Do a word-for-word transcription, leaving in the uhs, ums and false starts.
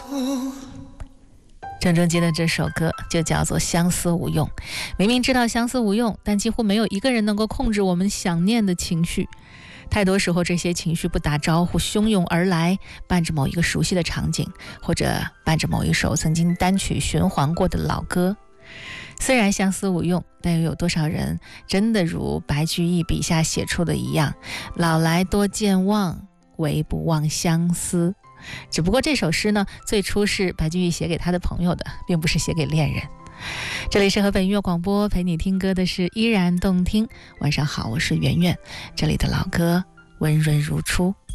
郑中基的这首歌就叫做《相思无用》。明明知道相思无用，但几乎没有一个人能够控制我们想念的情绪。太多时候，这些情绪不打招呼，汹涌而来，伴着某一个熟悉的场景，或者伴着某一首曾经单曲循环过的老歌。虽然相思无用，但又有多少人真的如白居易笔下写出的一样，老来多健忘，唯不忘相思。只不过这首诗呢，最初是白居易写给他的朋友的，并不是写给恋人。这里是河北音乐广播，陪你听歌的是依然动听。晚上好，我是圆圆，这里的老歌温润如初。